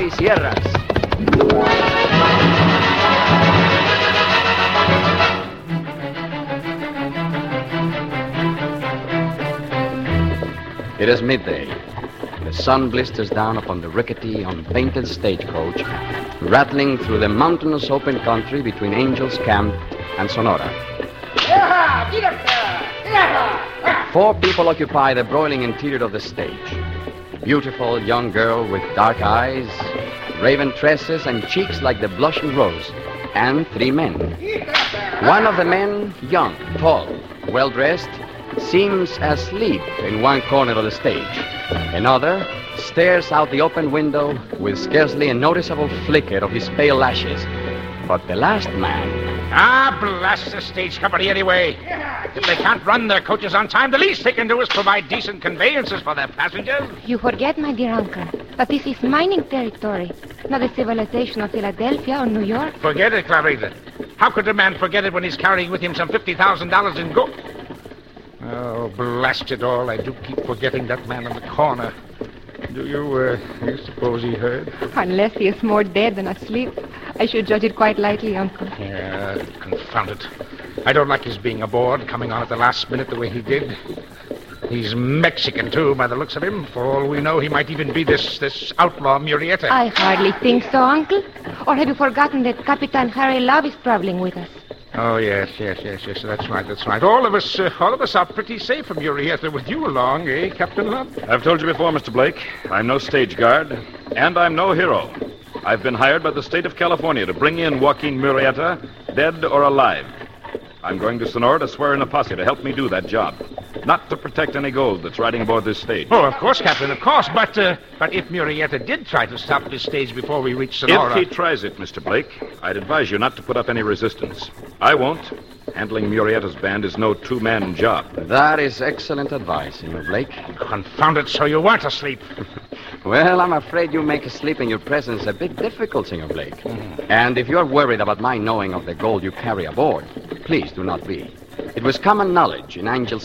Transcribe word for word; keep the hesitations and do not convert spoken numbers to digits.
Sierras. It is midday. The sun blisters down upon the rickety, unpainted stagecoach, rattling through the mountainous open country between Angel's Camp and Sonora. Four people occupy the broiling interior of the stage. A beautiful young girl with dark eyes, raven tresses, and cheeks like the blushing rose, and three men. One of the men, young, tall, well-dressed, seems asleep in one corner of the stage. Another stares out the open window with scarcely a noticeable flicker of his pale lashes. But the last man... Ah, blast the stage company anyway. If they can't run their coaches on time, the least they can do is provide decent conveyances for their passengers. You forget, my dear uncle, that this is mining territory, not the civilization of Philadelphia or New York. Forget it, Clarita. How could a man forget it when he's carrying with him some fifty thousand dollars in gold? Oh, blast it all. I do keep forgetting that man in the corner. Do you, uh, you suppose he heard? Unless he is more dead than asleep. I should judge it quite lightly, Uncle. Yeah, confound it. I don't like his being aboard, coming on at the last minute the way he did. He's Mexican, too, by the looks of him. For all we know, he might even be this, this outlaw Murrieta. I hardly think so, Uncle. Or have you forgotten that Capitan Harry Love is traveling with us? Oh, yes, yes, yes, yes, that's right, that's right. All of us, uh, all of us are pretty safe from Murrieta with you along, eh, Captain Love? I've told you before, Mister Blake, I'm no stage guard, and I'm no hero. I've been hired by the state of California to bring in Joaquin Murrieta, dead or alive. I'm going to Sonora to swear in a posse to help me do that job, not to protect any gold that's riding aboard this stage. Oh, of course, Captain, of course. But uh, but if Murrieta did try to stop this stage before we reach Sonora... If he tries it, Mister Blake, I'd advise you not to put up any resistance. I won't. Handling Murrieta's band is no two-man job. That is excellent advice, Senor Blake. Confound it, so you weren't asleep. Well, I'm afraid you make sleep in your presence a bit difficult, Senor Blake. Mm. And if you're worried about my knowing of the gold you carry aboard, please do not be. It was common knowledge in Angel's